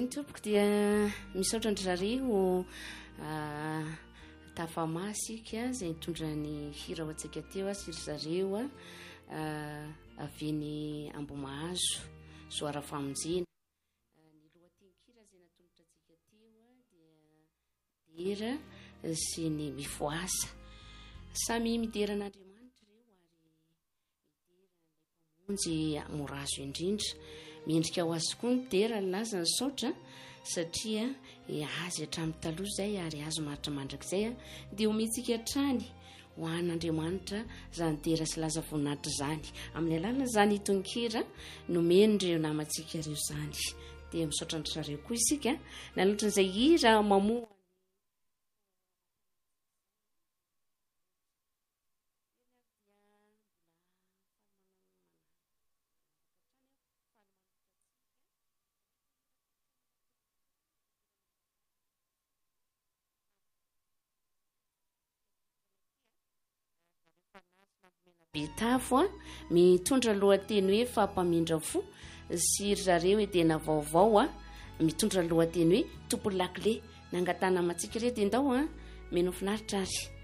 ny tompoko dia misaotra ny zareo tafamasika zay nitondra ny hira ho antsika teo sy ry zareo avy ny Ambomahazo Zoara Famonjena. Ny lohatenin-kira zay natolotra antsika teo dia dera sy ny mifoasa. Samy mideran'Andriamanitra ireo ary midera ny morazo indrindra. Miendrika ho azy koa ny dera ny laza ny saotra satria azy hatramin'ny taloha zay ary azo maritra mandrakizay dia ometsika hatrany ho an'Andriamanitra zany dera sy laza voninahitra zany. Amin'ny alalana zany itonkira nomen'ireo namantsika ireo zany. Dia misaotra ny zareo koa isika naloatra n'izay hira mamoa Bitavo mitondra lohateny hoe fampamindra fo sy ry zareo edena vaovao mitondra lohateny hoe tompo lakile nangatana matsika reto endao meno finaritra ary